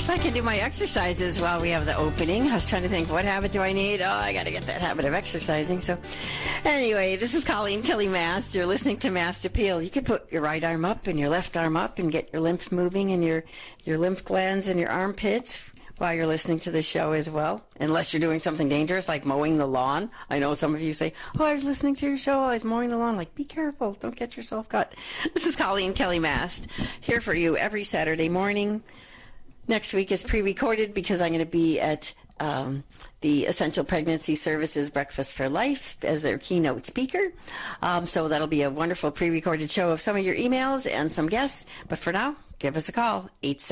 guess I can do my exercises while we have the opening. I was trying to think, what habit do I need? Oh, I got to get that habit of exercising. So anyway, this is Colleen Kelly Mast. You're listening to Mast Appeal. You can put your right arm up and your left arm up and get your lymph moving and your lymph glands and your armpits while you're listening to the show as well, unless you're doing something dangerous like mowing the lawn. I know some of you say, oh, I was listening to your show while I was mowing the lawn. Like, be careful. Don't get yourself cut. This is Colleen Kelly Mast, here for you every Saturday morning. Next week is pre-recorded because I'm going to be at the Essential Pregnancy Services Breakfast for Life as their keynote speaker. So that'll be a wonderful pre-recorded show of some of your emails and some guests. But for now, give us a call,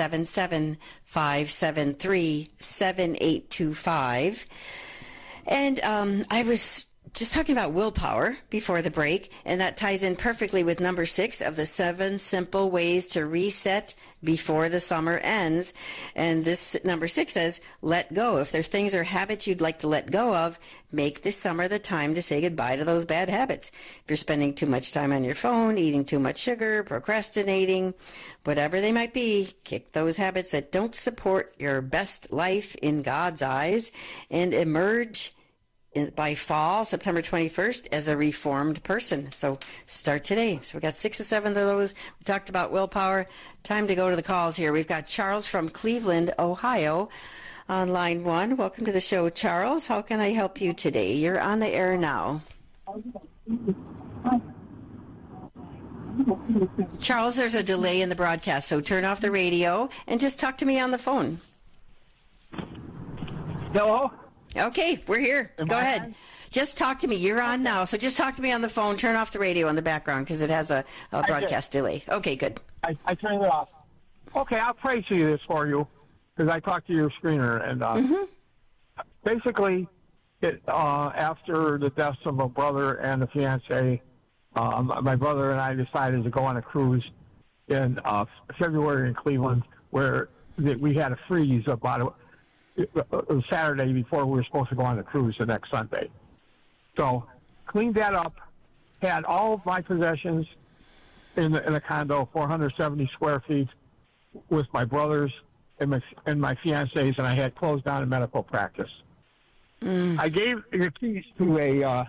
877-573-7825. And I was just talking about willpower before the break, and that ties in perfectly with number 6 of the 7 simple ways to reset before the summer ends. And this number 6 says, let go. If there's things or habits you'd like to let go of, make this summer the time to say goodbye to those bad habits. If you're spending too much time on your phone, eating too much sugar, procrastinating, whatever they might be, kick those habits that don't support your best life in God's eyes and emerge by fall, September 21st, as a reformed person. So start today. So we got 6 or 7 of those. We talked about willpower. Time to go to the calls here. We've got Charles from Cleveland, Ohio, on line 1. Welcome to the show, Charles. How can I help you today? You're on the air now. Charles, there's a delay in the broadcast, so turn off the radio and just talk to me on the phone. Hello? Okay, we're here. Go ahead. Just talk to me. You're on now, so just talk to me on the phone. Turn off the radio in the background because it has a broadcast delay. Okay, good. I turned it off. Okay, I'll pray to you this for you because I talked to your screener. And basically, after the deaths of a brother and a fiance, my brother and I decided to go on a cruise in February in Cleveland where we had a freeze about Saturday before we were supposed to go on the cruise the next Sunday. So cleaned that up, had all of my possessions in a condo, 470 square feet, with my brothers and my fiancés, and I had closed down a medical practice. I gave the keys to a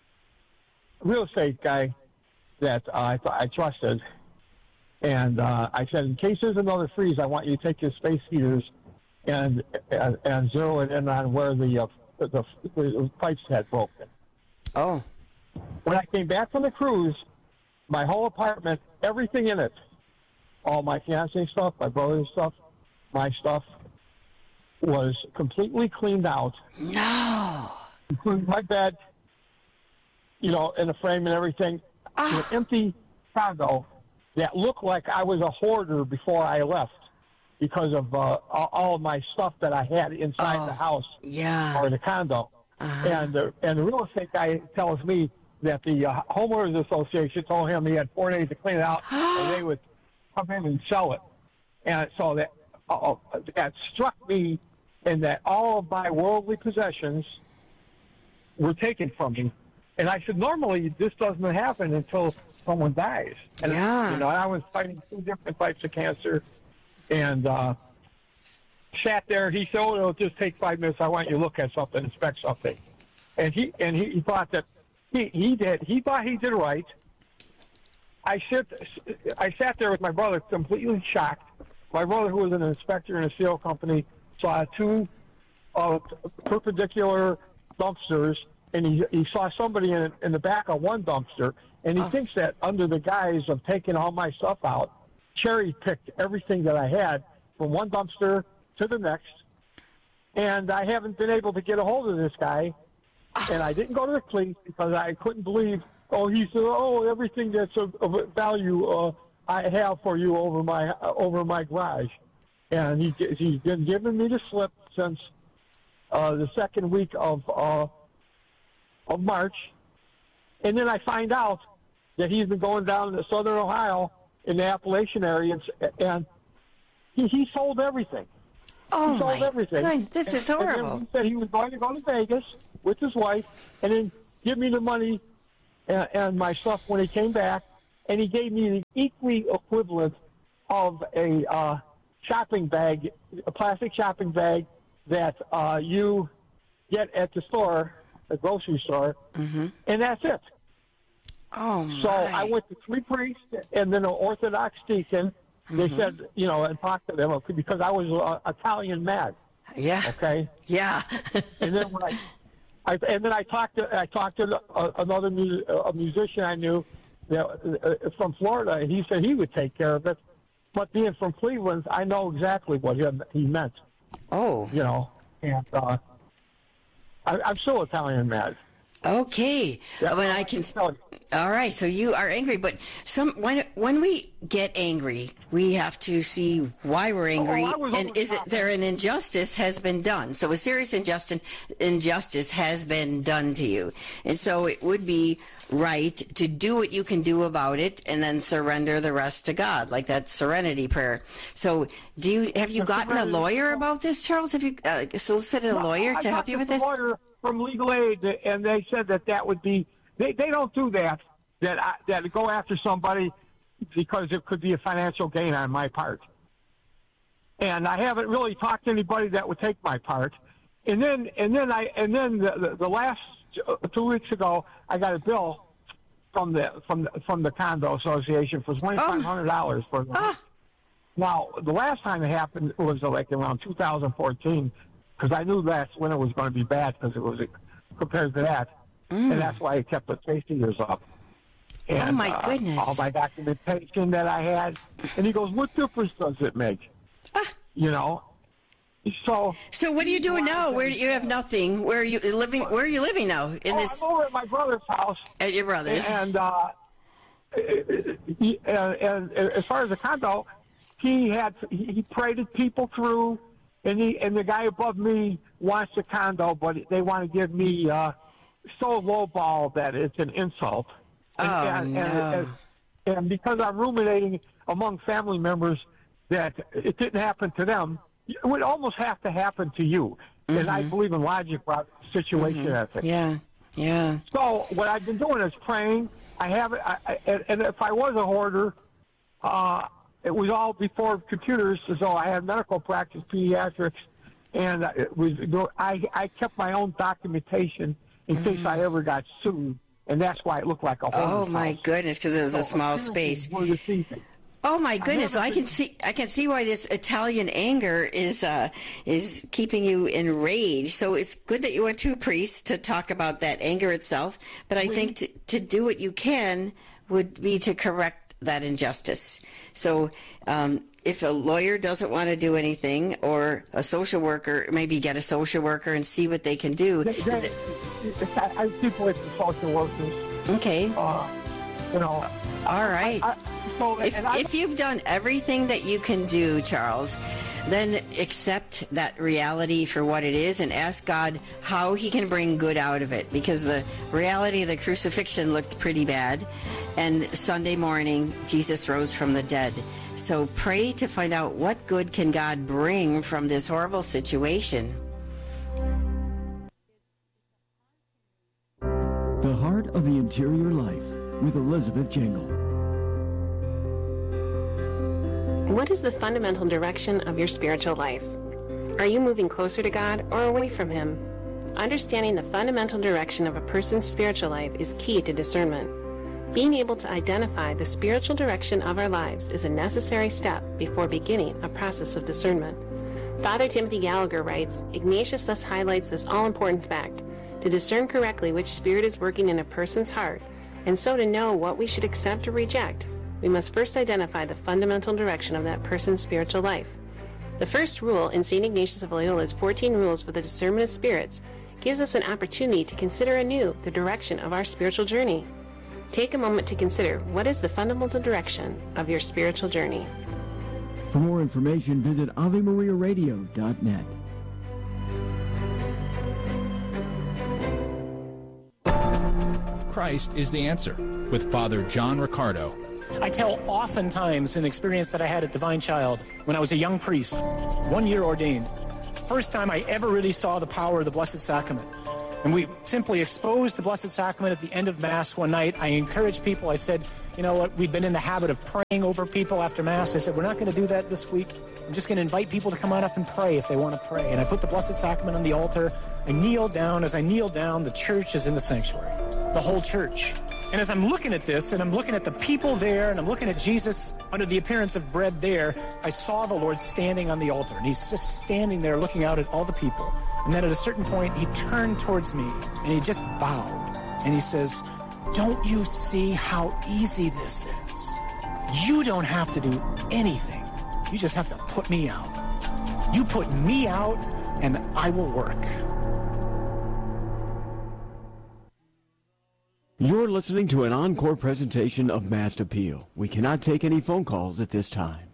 real estate guy that I trusted, and I said, in case there's another freeze, I want you to take your space heaters and zero it in on where the pipes had broken. Oh. When I came back from the cruise, my whole apartment, everything in it, all my fiancé stuff, my brother's stuff, my stuff, was completely cleaned out. No. Including my bed, in a frame and everything. An empty condo that looked like I was a hoarder before I left, because of all of my stuff that I had inside the house or the condo. And the real estate guy tells me that the homeowners association told him he had 4 days to clean it out, and they would come in and sell it. And so that struck me, in that all of my worldly possessions were taken from me. And I said, normally this doesn't happen until someone dies. And, I was fighting 2 different types of cancer. And sat there. He said, "Oh, it'll just take 5 minutes. I want you to look at something, inspect something." And he thought that he did. He thought he did right. I sat there with my brother, completely shocked. My brother, who was an inspector in a steel company, saw 2 perpendicular dumpsters, and he saw somebody in the back of one dumpster, and he thinks that under the guise of taking all my stuff out, cherry-picked everything that I had from one dumpster to the next, and I haven't been able to get a hold of this guy, and I didn't go to the police because I couldn't believe, he said, everything that's of value I have for you over my garage. And he's been giving me the slip since the second week of March, and then I find out that he's been going down to southern Ohio in the Appalachian area, and he sold everything. Oh, he sold everything. God, this is horrible. And he said he was going to go to Vegas with his wife and then give me the money and my stuff when he came back, and he gave me the equally equivalent of a shopping bag, a plastic shopping bag that you get at the store, the grocery store, and that's it. Oh, my. So I went to 3 priests and then an Orthodox deacon. They said, and talked to them because I was Italian mad. Yeah. Okay. Yeah. And then when I talked to another musician I knew that, from Florida. He said he would take care of it. But being from Cleveland, I know exactly what he meant. Oh. And I'm still Italian mad. Okay. Yeah, when I can. All right. So you are angry, but when we get angry, we have to see why we're angry, and is it there an injustice has been done? So a serious injustice has been done to you, and so it would be right to do what you can do about it, and then surrender the rest to God, like that serenity prayer. So, have you gotten a lawyer about this, Charles? Have you solicited a lawyer to help you with this? From Legal Aid, and they said that would be they don't do that go after somebody because it could be a financial gain on my part. And I haven't really talked to anybody that would take my part. And then the last 2 weeks ago, I got a bill from the condo association for $2,500 for the. Now, the last time it happened was like around 2014. Because I knew last winter was going to be bad because it was compared to that. And that's why I kept the safety years up. And, oh, my goodness. All my documentation that I had. And he goes, what difference does it make? So what are you doing now? Where do you have nothing? Where are you living? Where are you living now? I'm over at my brother's house. At your brother's. And as far as the condo, he paraded people through. And the guy above me wants the condo, but they want to give me so lowball that it's an insult. And because I'm ruminating among family members that it didn't happen to them, it would almost have to happen to you. And I believe in logic about situation ethics. Yeah, yeah. So what I've been doing is praying. I have it, and if I was a hoarder, it was all before computers, so I had medical practice, pediatrics, and I kept my own documentation in case I ever got sued, and that's why it looked like a hoarder's Oh my house. goodness, because it was a small space. Oh my goodness! So I can see why this Italian anger is keeping you enraged. So it's good that you went to a priest to talk about that anger itself. But I think to do what you can would be to correct that injustice. So if a lawyer doesn't want to do anything, or a social worker, maybe get a social worker and see what they can do. I people with the social workers. Okay. All right. If you've done everything that you can do, Charles, then accept that reality for what it is and ask God how he can bring good out of it, because the reality of the crucifixion looked pretty bad, and Sunday morning Jesus rose from the dead. So pray to find out what good can God bring from this horrible situation. The Heart of the Interior Life with Elizabeth Jangle. What is the fundamental direction of your spiritual life? Are you moving closer to God or away from Him? Understanding the fundamental direction of a person's spiritual life is key to discernment. Being able to identify the spiritual direction of our lives is a necessary step before beginning a process of discernment. Father Timothy Gallagher writes, Ignatius thus highlights this all-important fact: to discern correctly which spirit is working in a person's heart, and so to know what we should accept or reject, we must first identify the fundamental direction of that person's spiritual life. The first rule in St. Ignatius of Loyola's 14 Rules for the Discernment of Spirits gives us an opportunity to consider anew the direction of our spiritual journey. Take a moment to consider what is the fundamental direction of your spiritual journey. For more information, visit AveMariaRadio.net. Christ is the answer with Father John Riccardo. I tell oftentimes an experience that I had at Divine Child when I was a young priest, 1 year ordained. First time I ever really saw the power of the Blessed Sacrament. And we simply exposed the Blessed Sacrament at the end of Mass one night. I encouraged people. I said, you know what, we've been in the habit of praying over people after Mass. I said, we're not going to do that this week. I'm just going to invite people to come on up and pray if they want to pray. And I put the Blessed Sacrament on the altar. I kneel down. As I kneel down, the church is in the sanctuary, the whole church. And as I'm looking at this, and I'm looking at the people there, and I'm looking at Jesus under the appearance of bread there, I saw the Lord standing on the altar. And he's just standing there looking out at all the people. And then at a certain point, he turned towards me, and he just bowed. And he says, don't you see how easy this is? You don't have to do anything. You just have to put me out. You put me out, and I will work. You're listening to an encore presentation of Mass Appeal. We cannot take any phone calls at this time.